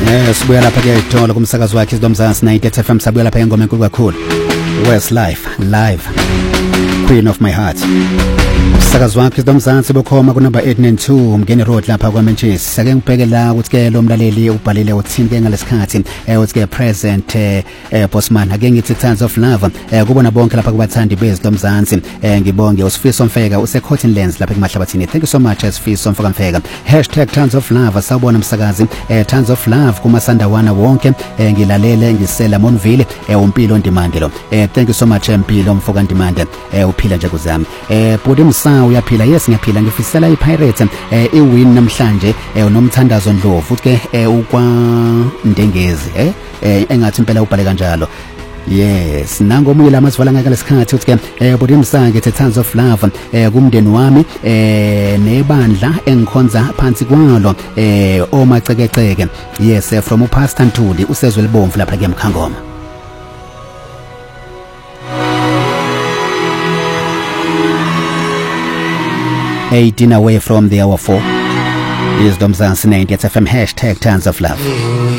Sibuya lapha ke Itolo kumsakazo wakhe iZomzansi 90 FM. Sabuya lapha engoma enkulu kakhulu Westlife live Queen of My Heart. Umsakazo wakhe iZomzansi bokhoma ku number 892 Mgeni Road lapha kwa Manchester. Sake ngibheke la ukuthi ke lo mlaleli ubhalile uthini ke ngalesikhathi uthi ke present Bossman ake ngithi tons of love kubona bonke lapha kubathandi beZomzansi. Ngibonge uSifiso Mfeka useCotton Lands lapha eMahlabathini. Thank you so much Sifiso Mfeka. #tons of love sawubona umsakazi tons of love kuma Sandawana wonke ngilalele ngisela Monville umpilo Ndimande lo. Thank you so much Mpilo Mfoka Ndimande uphila nje kuzami. Budi Msa uyaphila. Yes ngiyaphila ngifisela iPirates iwin namhlanje unomthandazo Ndlovu futhi ke ukwa Ndengezi engathi impela ubhale kanjalo. Yes nangomunye lamasivala ngaka lesikhathi uthi ke Budi Msa ngithi tons of love kumndeni wami nebandla engikhonza phansi kwalo omacekeceke. Yes from uPastor Ntuli usezwe libomvu lapha ke eMkhangoma. 18 away from the hour 4 is Zomzansi 90 FM #tons of love.